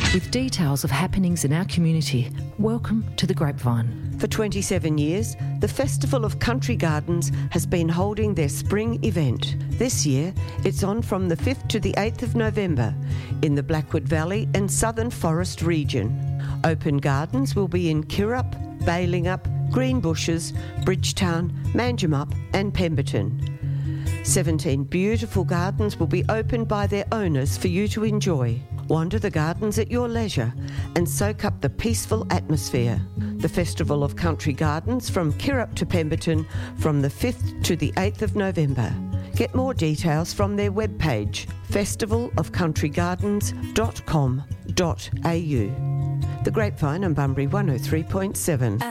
with details of happenings in our community. Welcome to The Grapevine. For 27 years, the Festival of Country Gardens has been holding their spring event. This year, it's on from the 5th to the 8th of November in the Blackwood Valley and Southern Forest region. Open gardens will be in Kirrup, Balingup, Greenbushes, Bridgetown, Manjimup and Pemberton. 17 beautiful gardens will be opened by their owners for you to enjoy. Wander the gardens at your leisure and soak up the peaceful atmosphere. The Festival of Country Gardens from Kirrup to Pemberton from the 5th to the 8th of November. Get more details from their webpage, festivalofcountrygardens.com.au. The Grapevine on Bunbury 103.7.